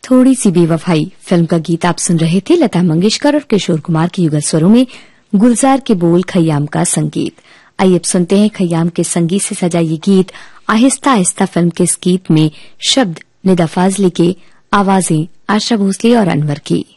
थोड़ी सी बेवफाई फिल्म का गीत आप सुन रहे थे। लता मंगेशकर और किशोर कुमार के युगल स्वरों में गुलजार के बोल, खय्याम का संगीत। आइए अब सुनते हैं खय्याम के संगीत से सजा ये गीत। आहिस्ता आहिस्ता फिल्म के इस गीत में शब्द निदा फाजली के, आवाजें आशा भोसले और अनवर की।